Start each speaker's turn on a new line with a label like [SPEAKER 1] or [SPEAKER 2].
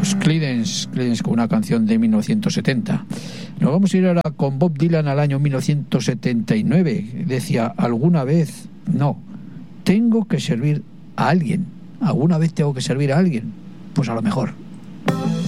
[SPEAKER 1] los Creedence con una canción de 1970. Nos vamos a ir ahora con Bob Dylan al año 1979. Decía, alguna vez, no, tengo que servir a alguien. ¿Alguna vez tengo que servir a alguien? Pues a lo mejor.